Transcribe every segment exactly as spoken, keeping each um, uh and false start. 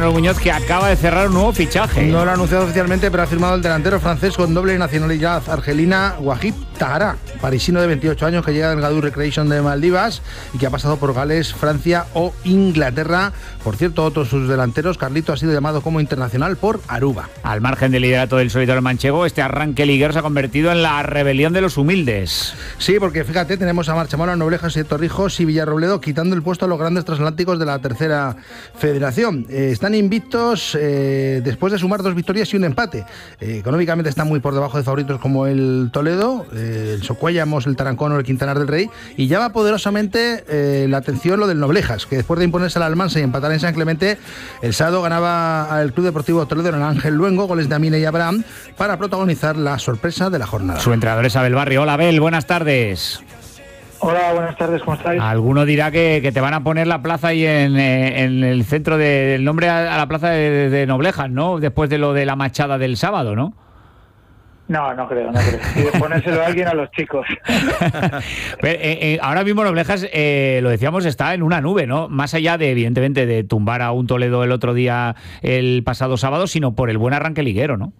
Manolo Muñoz, que acaba de cerrar un nuevo fichaje. No lo ha anunciado oficialmente, pero ha firmado el delantero francés con doble nacionalidad argelina, Wahid Tahara, parisino de veintiocho años que llega del Gadou Recreation de Maldivas y que ha pasado por Gales, Francia o Inglaterra. Por cierto, otros sus delanteros, Carlito ha sido llamado como internacional por Aruba. Al margen del liderato del solitario manchego, este arranque liguero se ha convertido en la rebelión de los humildes. Sí, porque fíjate, tenemos a Marchamalo, Noblejas y Torrijos y Villarrobledo quitando el puesto a los grandes transatlánticos de la tercera federación. Eh, están invictos eh, después de sumar dos victorias y un empate. Eh, económicamente están muy por debajo de favoritos como el Toledo, eh, el Socuellamos, el Tarancón o el Quintanar del Rey, y llama poderosamente eh, la atención lo del Noblejas, que después de imponerse al Almansa y empatar en San Clemente, el sábado ganaba al Club Deportivo Toledo en el Ángel Luengo, goles de Amine y Abraham, para protagonizar la sorpresa de la jornada. Su entrenador es Abel Barrio. Hola Abel, buenas tardes. Hola, buenas tardes, ¿cómo estáis? Alguno dirá que, que te van a poner la plaza ahí en, eh, en el centro del de, nombre a, a la plaza de, de Noblejas, ¿no? Después de lo de la machada del sábado, ¿no? No, no creo, no creo. Y de ponérselo a alguien a los chicos. Pero, eh, eh, ahora mismo Noblejas, eh, lo decíamos, está en una nube, ¿no? Más allá de, evidentemente, de tumbar a un Toledo el otro día, el pasado sábado, sino por el buen arranque liguero, ¿no?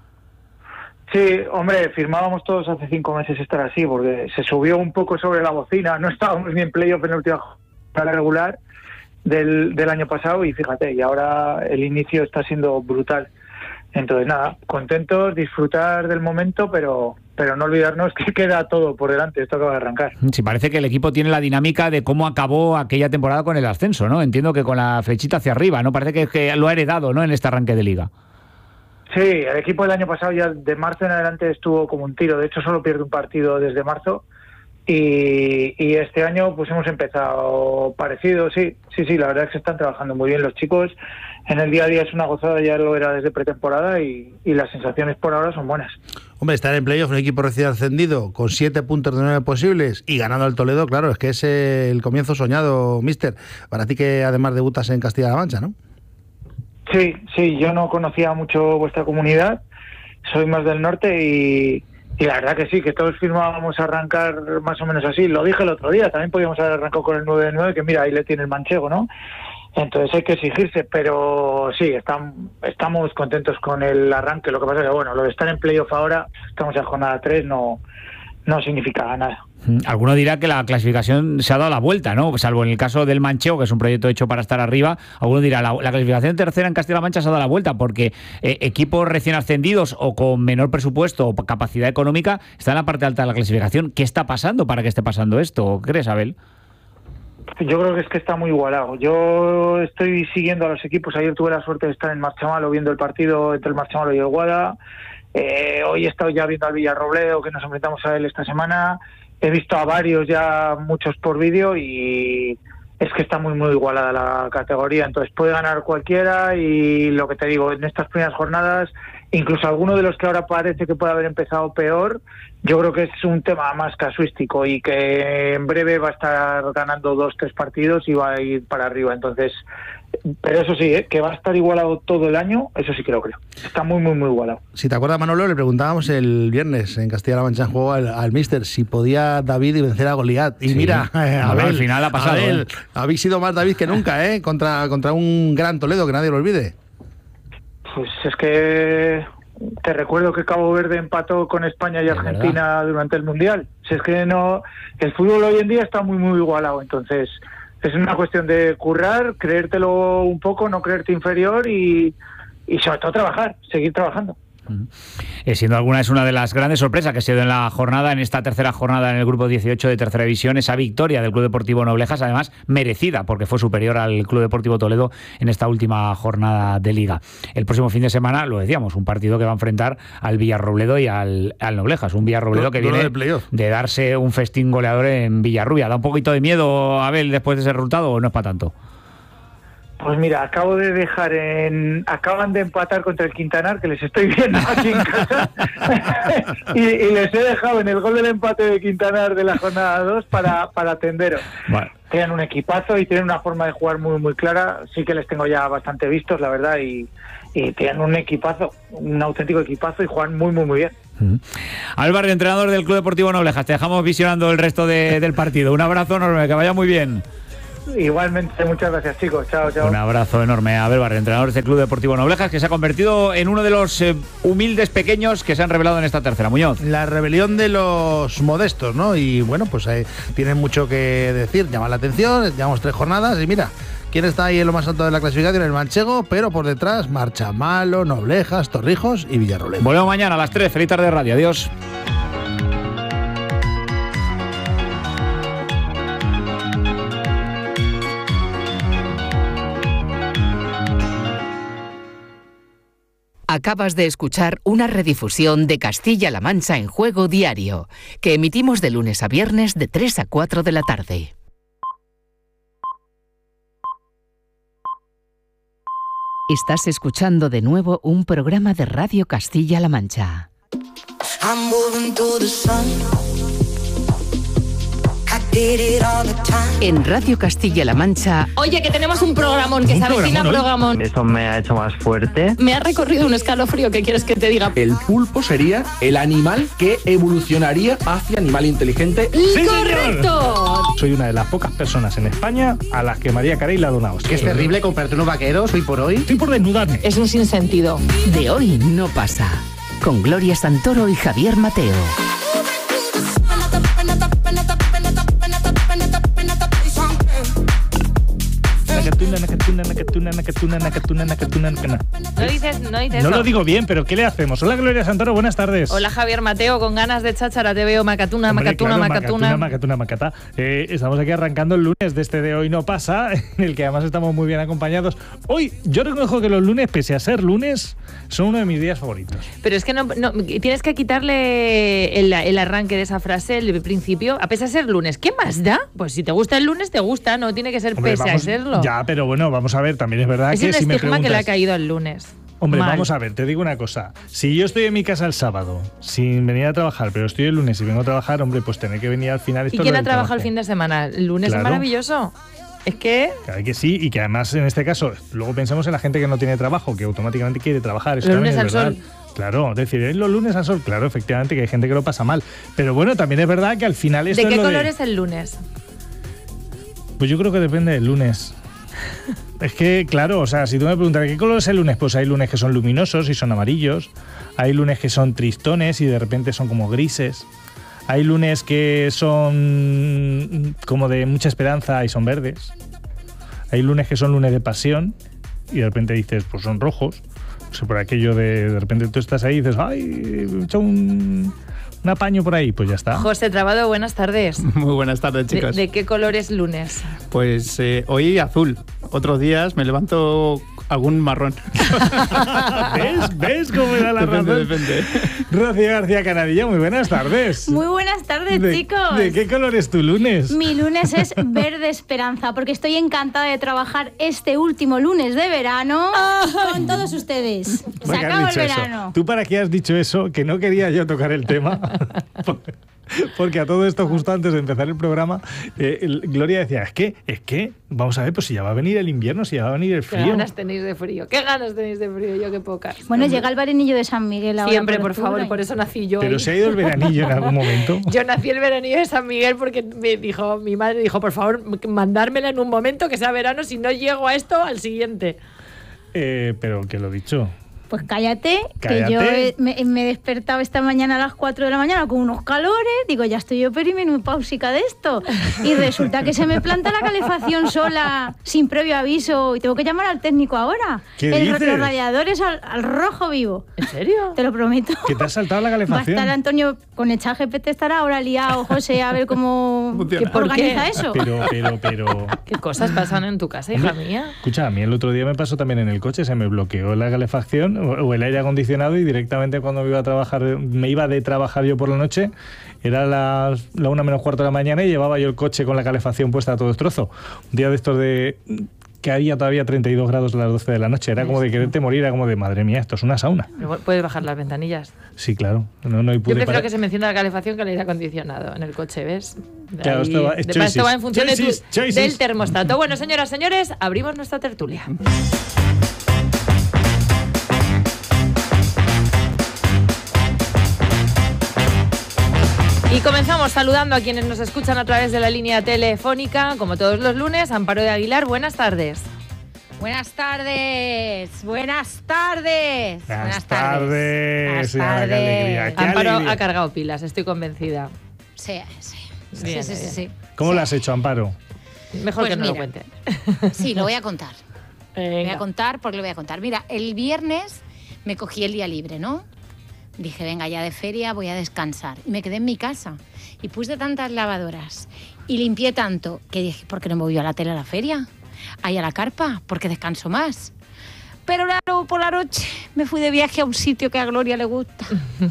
Sí, hombre, firmábamos todos hace cinco meses estar así, porque se subió un poco sobre la bocina, no estábamos ni en playoff en la última jornada regular del, del año pasado y fíjate, y ahora el inicio está siendo brutal. Entonces nada, contentos, disfrutar del momento, pero pero no olvidarnos que queda todo por delante, esto acaba de arrancar. Sí, parece que el equipo tiene la dinámica de cómo acabó aquella temporada con el ascenso, ¿no? Entiendo que con la flechita hacia arriba, ¿no? Parece que, que lo ha heredado, ¿no? En este arranque de liga. Sí, el equipo del año pasado ya de marzo en adelante estuvo como un tiro, de hecho solo pierde un partido desde marzo y, y este año pues hemos empezado parecido, sí, sí, sí, la verdad es que se están trabajando muy bien los chicos, en el día a día es una gozada, ya lo era desde pretemporada y, y las sensaciones por ahora son buenas. Hombre, estar en playoff, un equipo recién ascendido con siete puntos de nueve posibles y ganando al Toledo, claro, es que es el comienzo soñado, mister, para ti que además debutas en Castilla-La Mancha, ¿no? Sí, sí, yo no conocía mucho vuestra comunidad, soy más del norte y, y la verdad que sí, que todos firmábamos arrancar más o menos así, lo dije el otro día, también podíamos haber arrancado con el nueve nueve, que mira, ahí le tiene el manchego, ¿no? Entonces hay que exigirse, pero sí, están, estamos contentos con el arranque, lo que pasa es que bueno, lo de estar en playoff ahora, estamos en jornada tres, no, no significa nada. Alguno dirá que la clasificación se ha dado la vuelta, ¿no? Salvo en el caso del Manchego, que es un proyecto hecho para estar arriba. Alguno dirá, la, la clasificación tercera en Castilla-La Mancha se ha dado la vuelta porque eh, equipos recién ascendidos o con menor presupuesto o capacidad económica están en la parte alta de la clasificación. ¿Qué está pasando para que esté pasando esto? ¿Qué crees, Abel? Yo creo que es que está muy igualado. Yo estoy siguiendo a los equipos. Ayer tuve la suerte de estar en Marchamalo viendo el partido entre el Marchamalo y el Guada. Eh, hoy he estado ya viendo al Villarrobledo, que nos enfrentamos a él esta semana. He visto a varios ya, muchos por vídeo, y es que está muy muy igualada la categoría, entonces puede ganar cualquiera y lo que te digo, en estas primeras jornadas, incluso alguno de los que ahora parece que puede haber empezado peor, yo creo que es un tema más casuístico y que en breve va a estar ganando dos, tres partidos y va a ir para arriba, entonces, pero eso sí, ¿eh? Que va a estar igualado todo el año, eso sí que lo creo, está muy muy muy igualado. Si te acuerdas, Manolo, le preguntábamos el viernes en Castilla-La Mancha en juego al, al míster si podía David vencer a Goliat, y sí, mira, eh, a ver, al final ha pasado, Abel, ¿eh? Habéis sido más David que nunca, ¿eh? contra, contra un gran Toledo, que nadie lo olvide. Pues es que te recuerdo que Cabo Verde empató con España y Argentina durante el Mundial. Si es que no, el fútbol hoy en día está muy muy igualado, entonces es una cuestión de currar, creértelo un poco, no creerte inferior y, y sobre todo trabajar, seguir trabajando. Eh, siendo alguna es una de las grandes sorpresas que se dio en la jornada, en esta tercera jornada en el grupo dieciocho de tercera división, esa victoria del Club Deportivo Noblejas, además merecida porque fue superior al Club Deportivo Toledo en esta última jornada de liga. El próximo fin de semana, lo decíamos, un partido que va a enfrentar al Villarrobledo y al, al Noblejas, un Villarrobledo que viene de, de darse un festín goleador en Villarrubia. ¿Da un poquito de miedo, Abel, después de ese resultado o no es para tanto? Pues mira, acabo de dejar en... Acaban de empatar contra el Quintanar, que les estoy viendo aquí en casa, y, y les he dejado en el gol del empate de Quintanar de la jornada dos para, para atenderos. Bueno. Tienen un equipazo y tienen una forma de jugar muy muy clara, sí que les tengo ya bastante vistos, la verdad, y, y tienen un equipazo, un auténtico equipazo y juegan muy muy muy bien. Uh-huh. Álvaro, entrenador del Club Deportivo Noblejas, te dejamos visionando el resto de, del partido. Un abrazo enorme, que vaya muy bien. Igualmente, muchas gracias, chicos. Chao, chao. Un abrazo enorme a Abel Barrio, entrenador del Club Deportivo Noblejas, que se ha convertido en uno de los eh, humildes pequeños que se han revelado en esta tercera. Muñoz. La rebelión de los modestos, ¿no? Y bueno, pues eh, tienen mucho que decir, llama la atención, llevamos tres jornadas y mira, ¿quién está ahí en lo más alto de la clasificación? El Manchego, pero por detrás Marchamalo, Noblejas, Torrijos y Villarrobledo. Volvemos mañana a las tres. Feliz tarde de radio. Adiós. Acabas de escuchar una redifusión de Castilla-La Mancha en Juego Diario, que emitimos de lunes a viernes de tres a cuatro de la tarde. Estás escuchando de nuevo un programa de Radio Castilla-La Mancha. En Radio Castilla-La Mancha. Oye, que tenemos un programón, que se avecina programón. Eso me ha hecho más fuerte. Me ha recorrido un escalofrío, ¿qué quieres que te diga? El pulpo sería el animal que evolucionaría hacia animal inteligente. ¡Sí, correcto! Soy una de las pocas personas en España a las que María Carey le ha donado. Que es terrible comprarte unos vaqueros hoy por hoy. Estoy por desnudarme. Es un sinsentido. De hoy no pasa. Con Gloria Santoro y Javier Mateo. No dices, no dices No eso. lo digo bien, pero ¿qué le hacemos? Hola Gloria Santoro, buenas tardes. Hola Javier Mateo, con ganas de cháchara te veo, macatuna, Hombre, macatuna, claro, macatuna. macatuna, macatá. Eh, estamos aquí arrancando el lunes de este de hoy no pasa, en el que además estamos muy bien acompañados. Hoy, yo reconozco que los lunes, pese a ser lunes, son uno de mis días favoritos. Pero es que no, no tienes que quitarle el, el arranque de esa frase, el principio, a pesar de ser lunes. ¿Qué más da? Pues si te gusta el lunes, te gusta, no tiene que ser Hombre, pese vamos, a serlo. Ya, pero bueno, vamos a ver, también es verdad es que un si me estigma preguntas... que le ha caído al lunes. Hombre, Mal. vamos a ver, te digo una cosa. Si yo estoy en mi casa el sábado, sin venir a trabajar, pero estoy el lunes y vengo a trabajar, hombre, pues tener que venir al final... Esto ¿Y quién es ha lo del trabajado trabajo. el fin de semana? El lunes Claro. es maravilloso. Es que... Claro que sí, y que además en este caso, luego pensamos en la gente que no tiene trabajo, que automáticamente quiere trabajar. Eso Los también lunes es al verdad. sol. Claro, es decir, es los lunes al sol, claro, efectivamente que hay gente que lo pasa mal. Pero bueno, también es verdad que al final esto ¿De qué es lo color de... es el lunes? Pues yo creo que depende del lunes. Es que, claro, o sea, si tú me preguntas ¿qué color es el lunes? Pues hay lunes que son luminosos y son amarillos. Hay lunes que son tristones y de repente son como grises. Hay lunes que son como de mucha esperanza y son verdes. Hay lunes que son lunes de pasión y de repente dices, pues son rojos. O sea, por aquello de de repente tú estás ahí y dices, ay, he hecho un, un apaño por ahí, pues ya está. José Trabado, buenas tardes. Muy buenas tardes, ¿De, chicos. de qué color es lunes? Pues eh, hoy azul. Otros días me levanto algún marrón. ¿Ves? ¿Ves cómo me da la Depende, razón? depende. Rocío García Canadilla, muy buenas tardes. Muy buenas tardes, ¿De, chicos. ¿De qué color es tu lunes? Mi lunes es verde esperanza, porque estoy encantada de trabajar este último lunes de verano con todos ustedes. Se ¿Por qué has acaba el dicho eso? verano. ¿Tú para qué has dicho eso? Que no quería yo tocar el tema. Porque a todo esto, justo antes de empezar el programa, eh, el- Gloria decía, es que, es que, vamos a ver, pues si ya va a venir el invierno, si ya va a venir el ¿Qué frío. ganas tenéis de frío? ¿Qué ganas tenéis de frío? Yo qué pocas. Bueno, llega el veranillo de San Miguel ahora. Siempre, por octubre. favor, por eso nací yo. Pero ahí. se ha ido el veranillo en algún momento. Yo nací el veranillo de San Miguel porque me dijo, mi madre dijo, por favor, mandármela en un momento que sea verano, si no llego a esto, al siguiente. Eh, pero que lo he dicho. Pues cállate, Cállate. que yo he- me, me he despertado esta mañana a las cuatro de la mañana con unos calores. Digo, ya estoy yo perimenopáusica de esto. Y resulta que se me planta la calefacción sola, sin previo aviso, y tengo que llamar al técnico ahora. ¿Qué El- dices? Los radiadores al, al rojo vivo. ¿En serio? Te lo prometo. Que te has saltado la Va a calefacción. estar Antonio con el chat G P T, estará ahora liado, José, a ver cómo Funciona. que organiza ¿Por qué? eso. Pero, pero, pero... ¿Qué cosas pasan en tu casa, hija Hombre, mía? Escucha, a mí el otro día me pasó también en el coche, se me bloqueó la calefacción o, o el aire acondicionado y directamente cuando me iba a trabajar, me iba de trabajar yo por la noche, era las, la una menos cuarto de la mañana y llevaba yo el coche con la calefacción puesta a todo destrozo. Un día de estos de que había todavía treinta y dos grados a las doce de la noche, era como de quererte morir, era como de madre mía, esto es una sauna. Pero puedes bajar las ventanillas. Sí, claro. No, no, y Yo pude prefiero parar. que se me encienda la calefacción que el aire acondicionado en el coche, ¿ves? De Claro, ahí- esto va- es de- choices. esto va en función de tu- Choices, choices. del termostato. Bueno, señoras, señores, abrimos nuestra tertulia. Y comenzamos saludando a quienes nos escuchan a través de la línea telefónica, como todos los lunes. Amparo de Aguilar, buenas tardes. Buenas tardes, buenas tardes. Buenas tardes. Buenas Señora, qué tardes. alegría, qué Amparo alegría. ha cargado pilas, estoy convencida. Sí, sí. Bien, sí, sí, sí, sí. ¿Cómo lo has hecho, Amparo? Mejor Pues que no lo mira. cuente. Sí, lo voy a contar. Lo voy Venga. a contar porque lo voy a contar. Mira, el viernes me cogí el día libre, ¿no? Dije, venga, ya de feria voy a descansar. Y me quedé en mi casa. Y puse tantas lavadoras. Y limpié tanto que dije, ¿por qué no me voy a la tele a la feria? Ahí a la carpa, porque descanso más. Pero luego por la noche me fui de viaje a un sitio que a Gloria le gusta.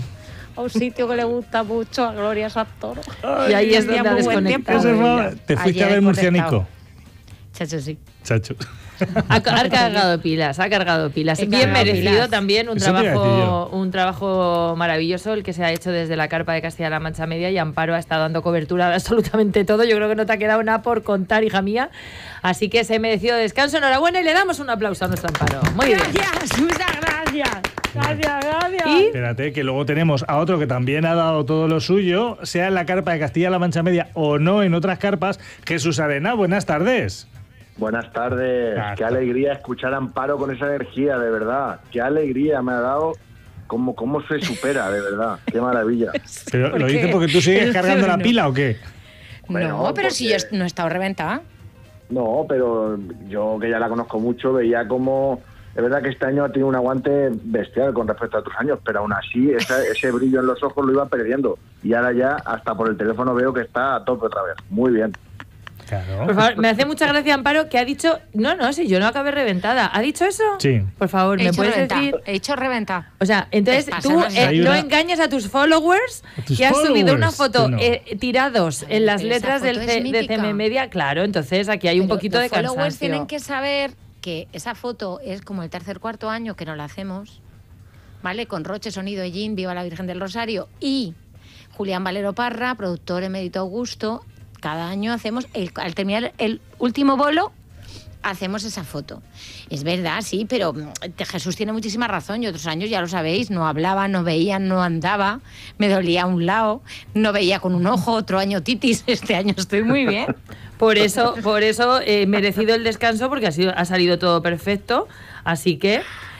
A un sitio que le gusta mucho a Gloria Santoro. Y ahí es donde ha desconectado. Ese fue- ella. ¿Te fuiste Ayer a ver he Murcianico? conectado. Chacho, sí. Chacho. Ha, ha cargado pilas, ha cargado pilas. He Bien cargado merecido pilas. también, un Eso te iba a decir trabajo, un trabajo maravilloso el que se ha hecho desde la carpa de Castilla-La Mancha Media, y Amparo ha estado dando cobertura de absolutamente todo. Yo creo que no te ha quedado nada por contar, hija mía. Así que se ha merecido descanso. Enhorabuena y le damos un aplauso a nuestro Amparo. Muy bien. Gracias, muchas gracias. Gracias, gracias. Y Espérate, que luego tenemos a otro que también ha dado todo lo suyo, sea en la carpa de Castilla-La Mancha Media o no en otras carpas. Jesús Arena, buenas tardes. Buenas tardes, Ah, qué está. alegría escuchar a Amparo con esa energía, de verdad. Qué alegría me ha dado, cómo, cómo se supera, de verdad. Qué maravilla. Pero, ¿Por ¿lo qué? dices porque tú sigues El cargando la fenómeno. pila o qué? Bueno, No, pero si yo porque- no he estado reventada. No, pero yo que ya la conozco mucho, veía como... Es verdad que este año ha tenido un aguante bestial con respecto a otros años, pero aún así esa- ese brillo en los ojos lo iba perdiendo. Y ahora ya hasta por el teléfono veo que está a tope otra vez. Muy bien. Claro. por favor, me hace mucha gracia Amparo que ha dicho, no, no, si yo no acabé reventada. ¿Ha dicho eso? Sí. Por favor, He ¿me hecho puedes reventada. decir? He hecho reventada. O sea, entonces Te pasa, tú no sé. eh, Hay no una- engañas a tus followers A tus que has subido una followers, foto tú no. eh, tirados en las Pero esa letras del foto es C- de mítica. C M Media. Claro, entonces aquí hay un Pero poquito los de followers cansancio. tienen que saber que esa foto es como el tercer cuarto año que nos la hacemos, ¿vale? Con Roche, Sonido, Ellín, Viva la Virgen del Rosario y Julián Valero Parra, productor emérito Augusto. Cada año hacemos, el- al terminar el último bolo, hacemos esa foto. Es verdad, sí, pero mm, Jesús tiene muchísima razón. Y otros años, ya lo sabéis, no hablaba, no veía, no andaba, me dolía un lado, no veía con un ojo, otro año titis. Este año estoy muy bien. Por eso, por eso he merecido el descanso, porque ha, sido, ha salido todo perfecto. Así que,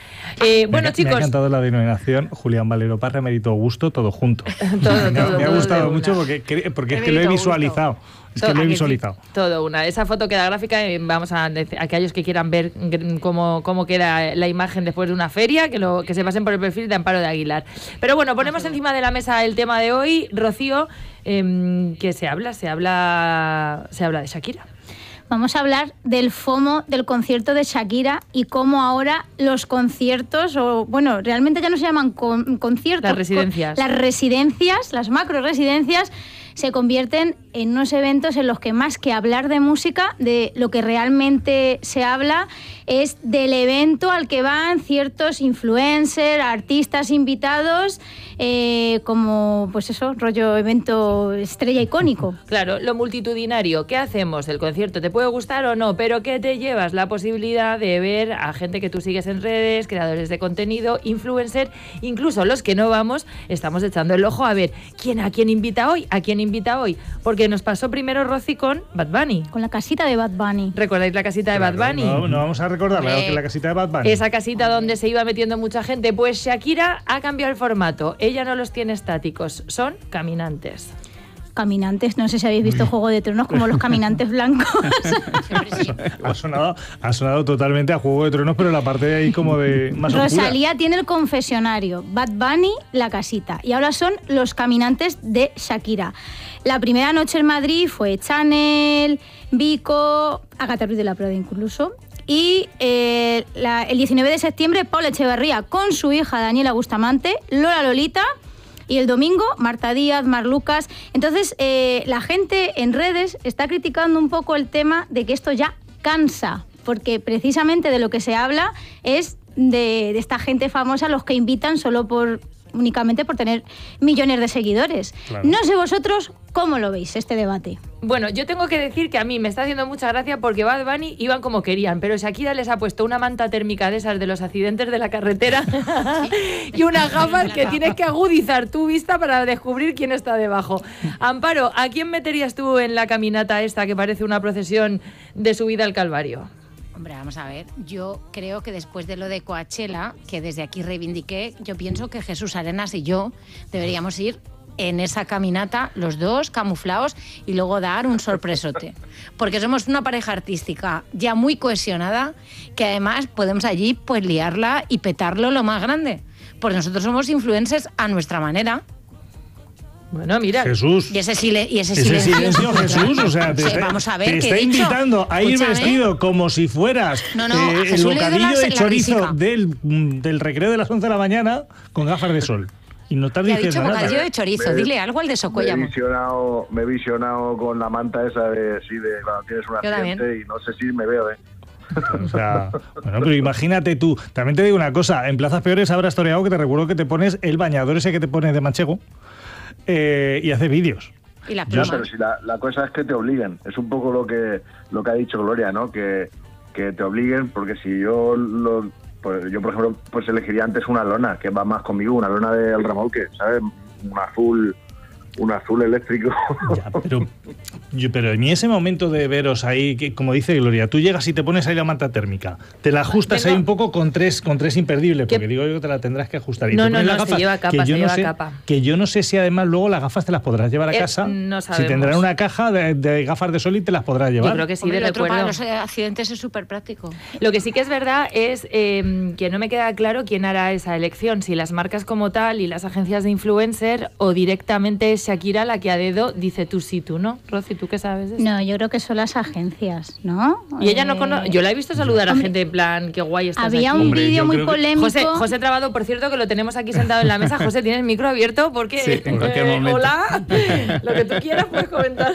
eh, Me bueno, ha- Me ha chicos, encantado la denominación Julián Valero Parra, Mérito Augusto, todo junto. todo, me, ha- todo, me ha todo gustado de mucho una. porque, cre- porque es que lo he Mérito visualizado. Es que Todo- lo he ¿a que sí? visualizado. Todo una. Esa foto queda gráfica y vamos a decir- aquellos que quieran ver gr- cómo, cómo queda la imagen después de una feria, que, lo, que se pasen por el perfil de Amparo de Aguilar. Pero bueno, ponemos encima de la mesa el tema de hoy. Rocío, em, que se habla, se habla, se habla de Shakira. Vamos a hablar del FOMO del concierto de Shakira y cómo ahora los conciertos, o bueno, realmente ya no se llaman con- conciertos. Las residencias. Las residencias, las macro residencias, se convierten en unos eventos en los que más que hablar de música, de lo que realmente se habla es del evento al que van ciertos influencers, artistas invitados, eh, como pues eso, rollo evento estrella icónico. Claro, lo multitudinario. ¿Qué hacemos? El concierto te puede gustar o no, pero ¿qué te llevas? La posibilidad de ver a gente que tú sigues en redes, creadores de contenido, influencer, incluso los que no vamos, estamos echando el ojo a ver quién a quién invita hoy, a quién invita hoy. Porque nos pasó primero Rosy con Bad Bunny. Con la casita de Bad Bunny. ¿Recordáis la casita de Claro, Bad Bunny? No, no vamos a recordarla, Eh, que la casita de Bad Bunny. Esa casita donde se iba metiendo mucha gente. Pues Shakira ha cambiado el formato. Ella no los tiene estáticos, son caminantes. Caminantes, no sé si habéis visto Juego de Tronos como los caminantes blancos. Ha sonado, ha sonado totalmente a Juego de Tronos, pero la parte de ahí como de más oscura. Rosalía tiene el confesionario, Bad Bunny la casita y ahora son los caminantes de Shakira. La primera noche en Madrid fue Chanel, Vico, Agatha Ruiz de la Prada incluso. Y eh, la- el diecinueve de septiembre Paula Echeverría con su hija Daniela Bustamante, Lola Lolita. Y el domingo, Marta Díaz, Mar Lucas. Entonces, eh, la gente en redes está criticando un poco el tema de que esto ya cansa, porque precisamente de lo que se habla es de, de esta gente famosa, los que invitan solo por únicamente por tener millones de seguidores. Claro. No sé vosotros cómo lo veis este debate. Bueno, yo tengo que decir que a mí me está haciendo mucha gracia porque Bad Bunny iban como querían, pero Shakira les ha puesto una manta térmica de esas de los accidentes de la carretera y unas gafas que tienes que agudizar tu vista para descubrir quién está debajo. Amparo, ¿a quién meterías tú en la caminata esta que parece una procesión de subida al Calvario? Hombre, vamos a ver, yo creo que después de lo de Coachella, que desde aquí reivindiqué, yo pienso que Jesús Arenas y yo deberíamos ir en esa caminata, los dos camuflados, y luego dar un sorpresote. Porque somos una pareja artística ya muy cohesionada, que además podemos allí pues liarla y petarlo lo más grande. Porque nosotros somos influencers a nuestra manera. Bueno, mira. Jesús. Y ese, sile y ese, ese silencio. silencio, Jesús, o sea, te, Sí, está, vamos a ver, te ¿qué está he dicho? invitando a ir Escúchame. vestido como si fueras No, no, a eh, el Jesús le dio bocadillo la- de la chorizo risica. del, del recreo de las once de la mañana con gafas de sol. Y no estás Le ha diciendo dicho nada. bocadillo de chorizo, Me- dile algo al de Me he, Socollamo. visionado, me he visionado con la manta esa de, sí, de cuando tienes un Yo accidente también. y no sé si me veo, ¿eh? O sea, bueno, pero imagínate tú. También te digo una cosa, en plazas peores habrás toreado que te recuerdo que te pones el bañador ese que te pones de manchego eh, y haces vídeos. Y las Yo, plumas. pero si la, la cosa es que te obliguen. Es un poco lo que lo que ha dicho Gloria, ¿no? Que, que te obliguen, porque si yo lo, pues yo por ejemplo pues elegiría antes una lona que va más conmigo, una lona del remolque, ¿sabes? Un azul, un azul eléctrico. Ya, pero, yo, pero en ese momento de veros ahí, que, como dice Gloria, tú llegas y te pones ahí la manta térmica, te la ajustas Tengo- ahí un poco con tres, con tres imperdibles, porque digo yo que te la tendrás que ajustar. Y No, te no, pones no, las se gafas, lleva capa, que se yo no lleva sé, capa. Que yo no sé si además luego las gafas te las podrás llevar a Eh, casa. no Si sabemos. tendrán una caja de, de gafas de sol y te las podrás llevar. Yo creo que sí, Hombre, de el otro para recuerdo. los eh, accidentes es súper práctico. Lo que sí que es verdad es eh, que no me queda claro quién hará esa elección, si las marcas como tal y las agencias de influencer o directamente es Shakira la que a dedo dice tú sí, tú no. Rosy, ¿tú qué sabes de esto? No, yo creo que son las agencias, ¿no? Y ella no Eh, conoce. Yo la he visto saludar a Hombre, gente en plan, qué guay estás había aquí. un Hombre, vídeo yo muy creo que- polémico. José, José Trabado, por cierto, que lo tenemos aquí sentado en la mesa. José, ¿tienes el micro abierto? Porque. Sí, en cualquier momento. Hola. Lo que tú quieras puedes comentar.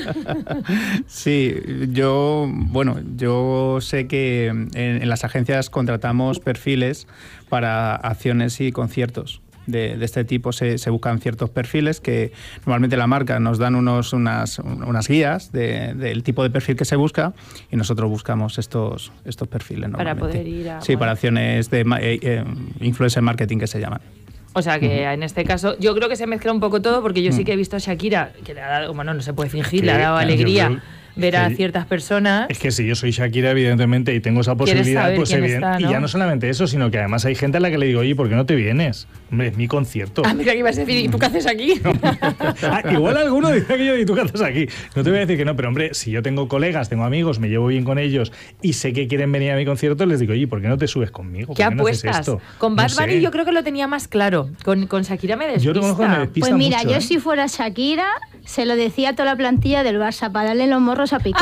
Sí, yo, bueno, yo sé que en, en las agencias contratamos perfiles para acciones y conciertos. De, de este tipo se, se buscan ciertos perfiles que normalmente la marca nos dan unos, unas, unas guías de- del tipo de perfil que se busca y nosotros buscamos estos, estos perfiles Para normalmente. poder ir a- Sí, para acciones de ma- eh, eh, influencer marketing que se llaman. O sea que Ujú. en este caso, yo creo que se mezcla un poco todo, porque yo sí Mm. que he visto a Shakira, que le ha dado, bueno, no se puede fingir, Que, le ha dado yo alegría creo ver a que- ciertas personas. Es que si yo soy Shakira, evidentemente, y tengo esa Quieres posibilidad, saber pues quién evidente. está, ¿no? Y ya no solamente eso, sino que además hay gente a la que le digo, oye, ¿por qué no te vienes? Hombre, es mi concierto. Ah, mira que ibas a decir, ¿y tú qué haces aquí? Ah, igual alguno dice que yo, ¿y tú qué haces aquí? No te voy a decir que no, pero hombre, si yo tengo colegas, tengo amigos, me llevo bien con ellos y sé que quieren venir a mi concierto, les digo, oye, ¿por qué no te subes conmigo? ¿Qué ¿Por qué no haces apuestas? esto? Con No Bad sé. Bunny yo creo que lo tenía más claro. Con, con Shakira me despista. Yo reconozco que me despista Pues mira, mucho, yo ¿eh? si fuera Shakira, se lo decía a toda la plantilla del Barça para darle los morros a Piqué.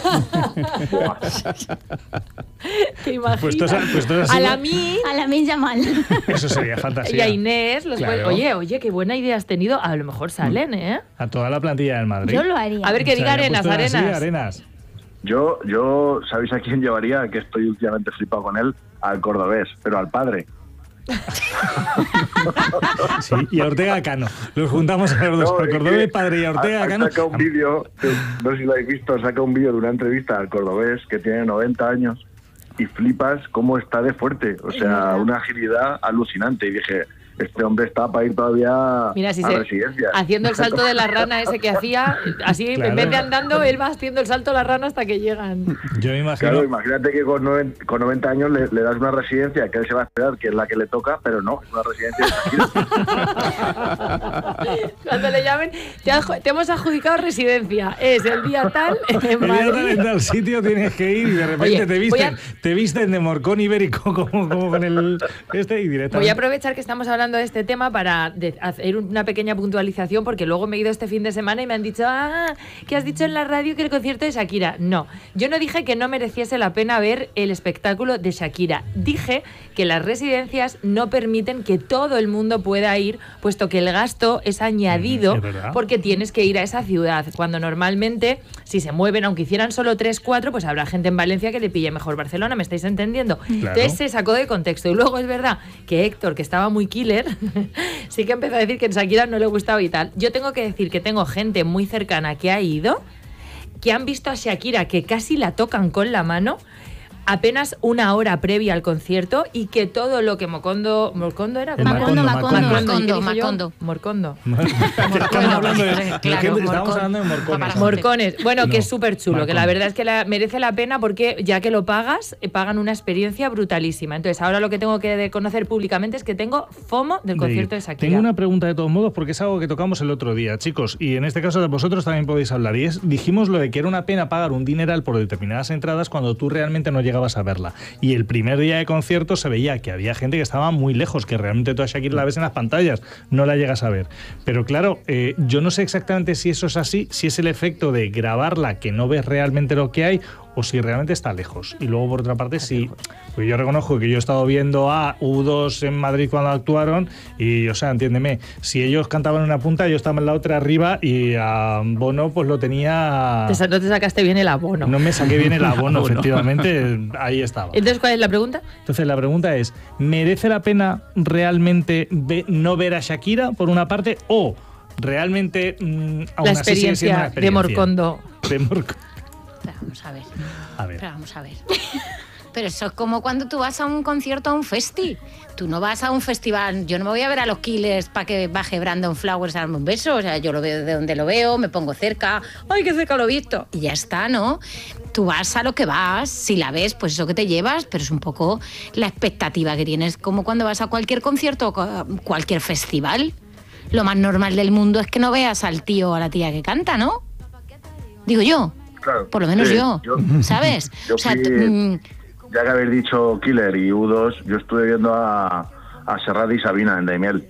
¿Te imaginas? Pues esto es- pues esto es así, a la ¿no? mí A la Min Yamal. Eso sería fantasía. y a Inés. Los Claro. puede- Oye, oye, qué buena idea has tenido. A lo mejor salen, ¿eh? A toda la plantilla del Madrid. Yo lo haría. A ver, que Se diga había Arenas, puesto así, Arenas. Arenas. Yo, yo, ¿sabéis a quién llevaría? Que estoy últimamente flipado con él, al cordobés, pero al padre. Sí, y a Ortega Cano. Los juntamos a los dos. No, al es Cordobés, que padre y a Ortega ha- Cano. Ha sacado un vídeo, no sé si lo habéis visto, saca un vídeo de una entrevista al cordobés que tiene noventa años y flipas cómo está de fuerte. O sea, una agilidad alucinante. Y dije, este hombre está para ir todavía Mira, si a se, residencias. haciendo el salto de la rana ese que hacía, así Claro. en vez de andando, él va haciendo el salto de la rana hasta que llegan. Yo me imagino. Claro, imagínate que con, noven- con noventa años le, le das una residencia que él se va a esperar, que es la que le toca, pero no, es una residencia de Shakira. Cuando le llamen, te, adju- te hemos adjudicado residencia. Es el día tal en El día tal, Madrid. en tal sitio tienes que ir y de repente Oye, te voy visten, a- te visten de morcón ibérico como, como con el este y directamente. Voy a aprovechar que estamos hablando de este tema para de- hacer una pequeña puntualización, porque luego me he ido este fin de semana y me han dicho, ah, que has dicho en la radio que el concierto de Shakira. No, yo no dije que no mereciese la pena ver el espectáculo de Shakira. Dije que las residencias no permiten que todo el mundo pueda ir, puesto que el gasto es añadido, es verdad. porque tienes que ir a esa ciudad, cuando normalmente, si se mueven, aunque hicieran solo tres, cuatro, pues habrá gente en Valencia que le pille mejor Barcelona, ¿me estáis entendiendo? Claro. Entonces se sacó de contexto. Y luego es verdad que Héctor, que estaba muy killer, Twitter sí que empezó a decir que en Shakira no le gustaba y tal. Yo tengo que decir que tengo gente muy cercana que ha ido, que han visto a Shakira que casi la tocan con la mano apenas una hora previa al concierto y que todo lo que Mocondo... ¿Mocondo era? Macondo, Macondo. Macondo, Macondo. Morcondo. Estamos hablando de, Claro, estamos Morcón. hablando de morcones. Morcones. Bueno, No, que es súper chulo, que la Macondo. verdad es que la, merece la pena porque ya que lo pagas, eh, pagan una experiencia brutalísima. Entonces, ahora lo que tengo que conocer públicamente es que tengo FOMO del concierto de Shakira. Tengo una pregunta de todos modos porque es algo que tocamos el otro día, chicos, y en este caso vosotros también podéis hablar. Y es, dijimos lo de que era una pena pagar un dineral por determinadas entradas cuando tú realmente no llegabas a verla. Y el primer día de concierto se veía que había gente que estaba muy lejos, que realmente tú a Shakira la ves en las pantallas, no la llegas a ver. Pero claro, eh, yo no sé exactamente si eso es así, si es el efecto de grabarla que no ves realmente lo que hay o si realmente está lejos. Y luego, por otra parte, sí, pues yo reconozco que yo he estado viendo a U dos en Madrid cuando actuaron y, o sea, entiéndeme, si ellos cantaban en una punta, yo estaba en la otra arriba y a Bono pues lo tenía... Te sa- no te sacaste bien el abono. No me saqué bien el abono, efectivamente, ahí estaba. Entonces, ¿cuál es la pregunta? Entonces, la pregunta es, ¿merece la pena realmente ve- no ver a Shakira, por una parte, o realmente mm, aún La así sigue siendo una experiencia de Morcondo. De Morcondo. Pero vamos a ver. A ver. Pero vamos a ver. Pero eso es como cuando tú vas a un concierto, a un festi. Tú no vas a un festival. Yo no me voy a ver a los Killers para que baje Brandon Flowers a darme un beso. O sea, yo lo veo de donde lo veo, me pongo cerca. ¡Ay, qué cerca lo he visto! Y ya está, ¿no? Tú vas a lo que vas. Si la ves, pues eso que te llevas. Pero es un poco la expectativa que tienes, como cuando vas a cualquier concierto o cualquier festival. Lo más normal del mundo es que no veas al tío o a la tía que canta, ¿no? Digo yo. Claro. Por lo menos Sí, yo, yo- ¿sabes? Yo O sea, fui- t- mm, Ya que habéis dicho Killer y U dos, yo estuve viendo a, a Serrat y Sabina en Daimiel.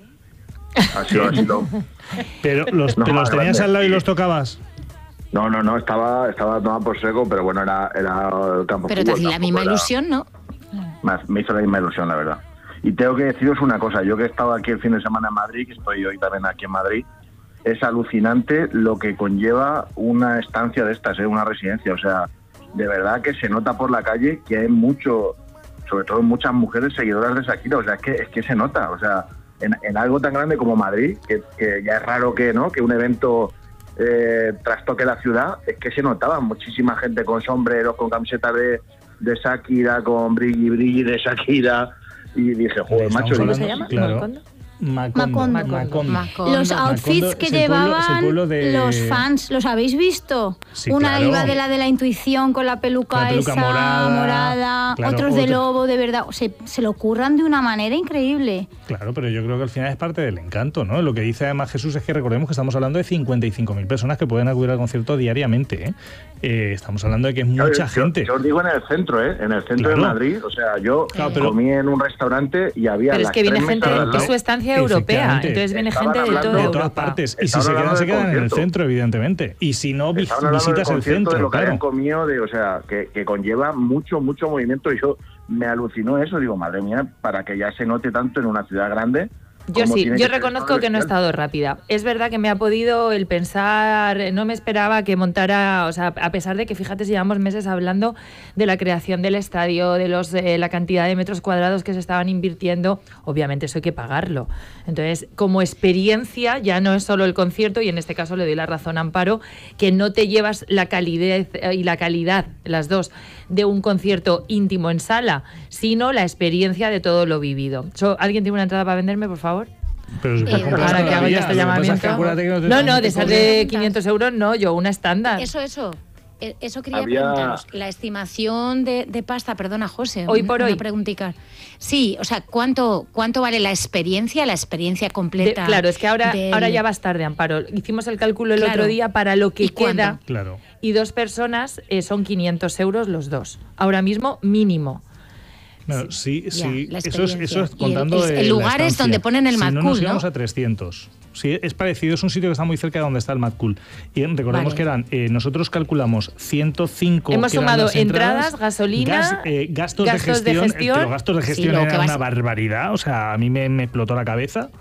Ha sido así lo... Pero los, No, ¿te los más tenías grande. al lado y los tocabas? No, no, no, estaba, estaba tomado por seco, pero bueno, era, era el campo pero te fútbol, hace la misma tampoco era- ilusión, ¿no? Me, me hizo la misma ilusión, la verdad. Y tengo que deciros una cosa, yo que he estado aquí el fin de semana en Madrid, que estoy hoy también aquí en Madrid, es alucinante lo que conlleva una estancia de estas, ¿eh? Una residencia. O sea, de verdad que se nota por la calle que hay mucho, sobre todo muchas mujeres seguidoras de Shakira. O sea, es que, es que se nota. O sea, en, en algo tan grande como Madrid, que, que ya es raro que, ¿no?, que un evento eh, trastoque la ciudad, es que se notaba muchísima gente con sombreros, con camisetas de, de Shakira, con brilli brilli de Shakira. Y dije, joder, macho. ¿Cómo digo, se llama? Claro. ¿Morcondo? Macondo. Macondo. Macondo. Macondo. Los outfits Macondo que es el pueblo- es el llevaban pueblo de- los fans, ¿los habéis visto? Sí, Una claro. iba de la de la intuición con la peluca, Con la peluca esa morada, morada, claro, otros de otro- lobo, de verdad. Se, se lo curran de una manera increíble. Claro, pero yo creo que al final es parte del encanto, ¿no? Lo que dice además Jesús es que recordemos que estamos hablando de cincuenta y cinco mil personas que pueden acudir al concierto diariamente, ¿eh? Eh, estamos hablando de que es Claro, mucha yo- gente. Yo os digo en el centro, ¿eh? En el centro Claro. de Madrid. O sea, yo Claro, pero- comí en un restaurante y había. Pero es las que viene tres gente, mesas al es lado. su estancia europea, Efectivamente. entonces viene Estaban gente de hablando toda de Europa. todas partes. Y si Estaban se quedan, hablando se del quedan en el concierto. centro, evidentemente. Y si no, vis- Estaban hablando del visitas el concierto, de centro, lo que habían claro. comido, de, o sea, que, que conlleva mucho, mucho movimiento. Y yo me alucinó eso. Digo, madre mía, para que ya se note tanto en una ciudad grande. Yo como sí, tiene yo que ser reconozco todo que no he bestial. estado rápida. Es verdad que me ha podido el pensar, no me esperaba que montara, o sea, a pesar de que, fíjate, si llevamos meses hablando de la creación del estadio, de los eh, la cantidad de metros cuadrados que se estaban invirtiendo, obviamente eso hay que pagarlo. Entonces, como experiencia, ya no es solo el concierto, y en este caso le doy la razón a Amparo, que no te llevas la calidez eh, y la calidad, las dos, de un concierto íntimo en sala, sino la experiencia de todo lo vivido. So, ¿alguien tiene una entrada para venderme, por favor? Pero si Eh, puedes comprar Ahora que hago todavía, yo este lo que pasa es que llamamiento. acuérdate que te- No, no, te de esas cobran- de quinientos euros no, yo una estándar. Eso, eso. Eh, Eso quería Había- preguntaros. La estimación de, de pasta, perdona, José. Hoy una- por una hoy. preguntita. Sí, o sea, ¿cuánto, cuánto vale la experiencia, la experiencia De- completa? claro, es que ahora, del- ahora ya vas tarde, Amparo. Hicimos el cálculo el Claro. otro día para lo que ¿Y cuánto? queda Claro. y dos personas eh, son quinientos euros los dos. Ahora mismo mínimo. Claro, sí, Ya, sí. la Eso es, experiencia. eso es Y el- contando el- de el la lugar es estancia. donde ponen el Si Mad no, Cool, nos ¿no? íbamos a trescientos. Sí, es parecido, es un sitio que está muy cerca de donde está el Mad Cool. Y recordemos Vale. que eran, eh, nosotros calculamos ciento cinco. Hemos que eran sumado las entradas, entradas, gasolina, gas- eh, gastos, gastos de de gestión. gestión. Pero gastos de Sí, gestión lo que eran vas- una barbaridad. O sea, a mí me, me explotó la cabeza.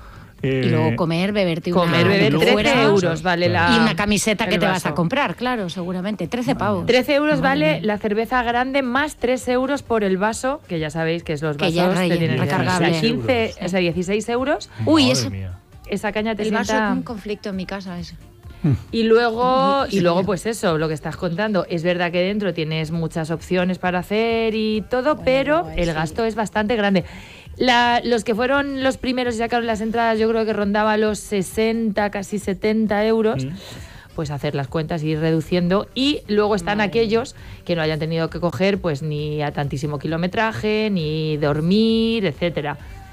Y luego comer, beberte una... Comer, beber, trece euros vale la... Y una camiseta que te vas vaso. a comprar, claro, seguramente. trece pavos. trece euros vale la cerveza grande más tres euros por el vaso, que ya sabéis que es los Que vasos ya es que relleno, tienen recargable. O sea, quince, o sea, dieciséis euros. Uy, ese, Esa caña te el vaso sienta... es un conflicto en mi casa, eso. Y luego, Muy y luego, serio. pues eso, lo que estás contando. Es verdad que dentro tienes muchas opciones para hacer y todo, pero el gasto es bastante grande. La, los que fueron los primeros y sacaron las entradas, yo creo que rondaba los sesenta, casi setenta euros. Mm. Pues hacer las cuentas y ir reduciendo. Y luego están Madre aquellos que no hayan tenido que coger pues ni a tantísimo kilometraje, ni dormir, etcétera.